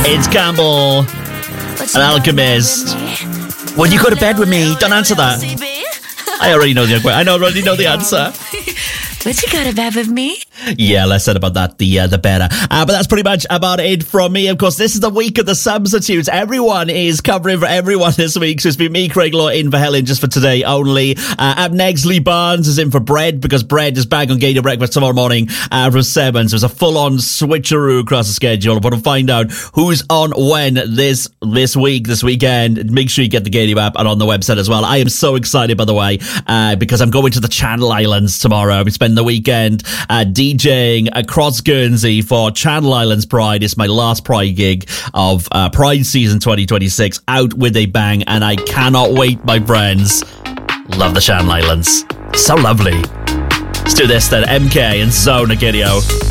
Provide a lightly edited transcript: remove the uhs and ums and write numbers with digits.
It's Campbell, an alchemist. Would you go to bed with me? Don't answer that. I already know the answer. Would you go to bed with me? Yeah, less said about that, the better. But that's pretty much about it from me. Of course, this is the week of the substitutes. Everyone is covering for everyone this week. So it's been me, Craig Law, in for Helen just for today only. Up next, Lee Barnes is in for Bread because Bread is back on Gator Breakfast tomorrow morning from 7. So it's a full-on switcheroo across the schedule. But to find out who's on when this weekend, make sure you get the Gator app and on the website as well. I am so excited, by the way, because I'm going to the Channel Islands tomorrow. I'll be spending the weekend DJing across Guernsey for Channel Islands Pride. It's my last Pride gig of Pride season 2026, out with a bang, and I cannot wait, my friends. Love the Channel Islands. So lovely. Let's do this then. MK and Zone Agidio.